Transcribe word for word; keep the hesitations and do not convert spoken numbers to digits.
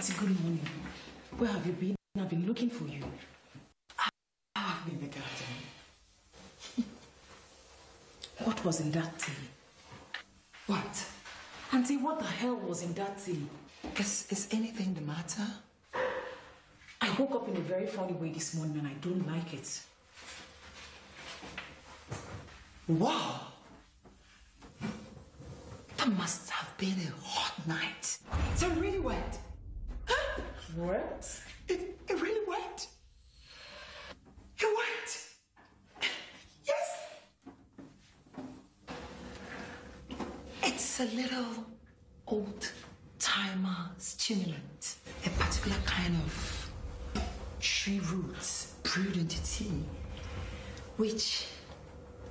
Auntie, good morning. Where have you been? I've been looking for you. I've been in the garden. What was in that tea? What? Auntie, what the hell was in that tea? Is, is anything the matter? I woke up in a very funny way this morning and I don't like it. Wow! That must have been a hot night. So it really wet. Huh? What? It, it really wet. It wet. Yes. It's a little old-timer stimulant. A particular kind of tree roots brewed into tea, which